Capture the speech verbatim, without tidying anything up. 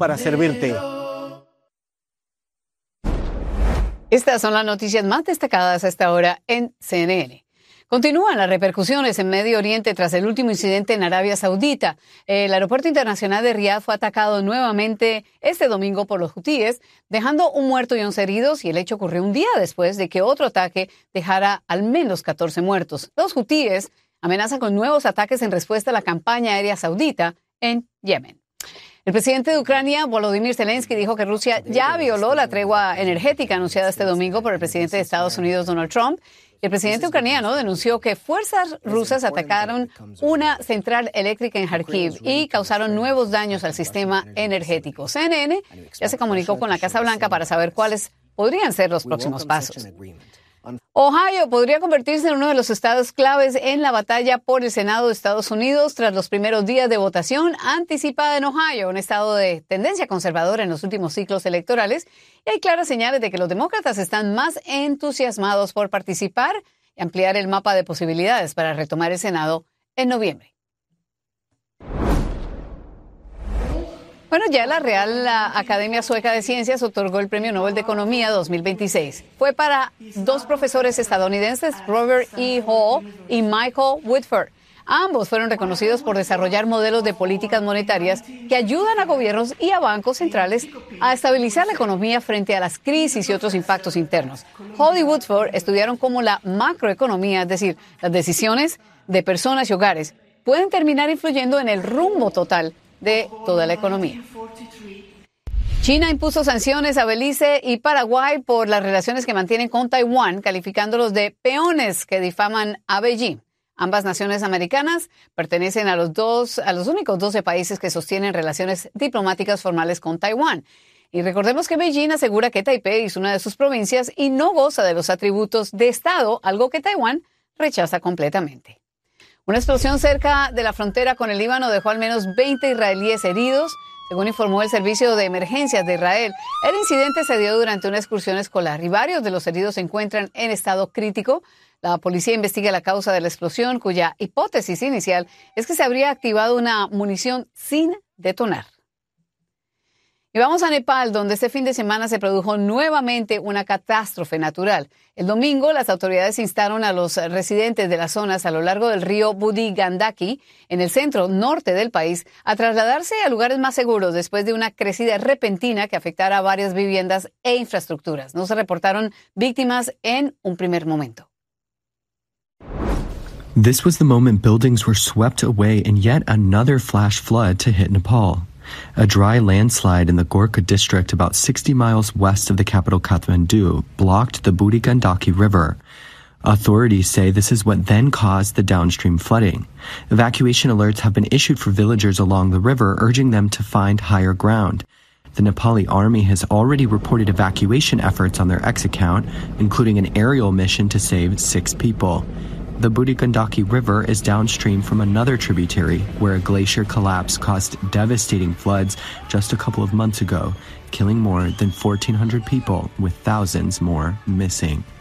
para servirte. Estas son las noticias más destacadas a esta hora en C N N. Continúan las repercusiones en Medio Oriente tras el último incidente en Arabia Saudita. El aeropuerto internacional de Riad fue atacado nuevamente este domingo por los hutíes, dejando un muerto y once heridos, y el hecho ocurrió un día después de que otro ataque dejara al menos catorce muertos. Los hutíes amenazan con nuevos ataques en respuesta a la campaña aérea saudita en Yemen. El presidente de Ucrania, Volodymyr Zelensky, dijo que Rusia ya violó la tregua energética anunciada este domingo por el presidente de Estados Unidos, Donald Trump. El presidente ucraniano denunció que fuerzas rusas atacaron una central eléctrica en Kharkiv y causaron nuevos daños al sistema energético. C N N ya se comunicó con la Casa Blanca para saber cuáles podrían ser los próximos pasos. Ohio podría convertirse en uno de los estados claves en la batalla por el Senado de Estados Unidos tras los primeros días de votación anticipada en Ohio, un estado de tendencia conservadora en los últimos ciclos electorales, y hay claras señales de que los demócratas están más entusiasmados por participar y ampliar el mapa de posibilidades para retomar el Senado en noviembre. Bueno, ya la Real Academia Sueca de Ciencias otorgó el Premio Nobel de Economía dos mil veintiséis. Fue para dos profesores estadounidenses, Robert E. Hall y Michael Whitford. Ambos fueron reconocidos por desarrollar modelos de políticas monetarias que ayudan a gobiernos y a bancos centrales a estabilizar la economía frente a las crisis y otros impactos internos. Hall y Whitford estudiaron cómo la macroeconomía, es decir, las decisiones de personas y hogares, pueden terminar influyendo en el rumbo total de toda la economía. China impuso sanciones a Belice y Paraguay por las relaciones que mantienen con Taiwán, calificándolos de peones que difaman a Beijing. Ambas naciones americanas pertenecen a los dos, a los únicos doce países que sostienen relaciones diplomáticas formales con Taiwán. Y recordemos que Beijing asegura que Taipei es una de sus provincias y no goza de los atributos de Estado, algo que Taiwán rechaza completamente. Una explosión cerca de la frontera con el Líbano dejó al menos veinte israelíes heridos, según informó el Servicio de Emergencias de Israel. El incidente se dio durante una excursión escolar y varios de los heridos se encuentran en estado crítico. La policía investiga la causa de la explosión, cuya hipótesis inicial es que se habría activado una munición sin detonar. Y vamos a Nepal, donde este fin de semana se produjo nuevamente una catástrofe natural. El domingo, las autoridades instaron a los residentes de las zonas a lo largo del río Budi Gandaki, en el centro norte del país, a trasladarse a lugares más seguros después de una crecida repentina que afectara a varias viviendas e infraestructuras. No se reportaron víctimas en un primer momento. This was the moment buildings were swept away in yet another flash flood to hit Nepal. A dry landslide in the Gorkha district about sixty miles west of the capital Kathmandu blocked the Budi Gandaki River. Authorities say this is what then caused the downstream flooding. Evacuation alerts have been issued for villagers along the river, urging them to find higher ground. The Nepali army has already reported evacuation efforts on their X account, including an aerial mission to save six people. The Budi Gandaki River is downstream from another tributary where a glacier collapse caused devastating floods just a couple of months ago, killing more than fourteen hundred people with thousands more missing.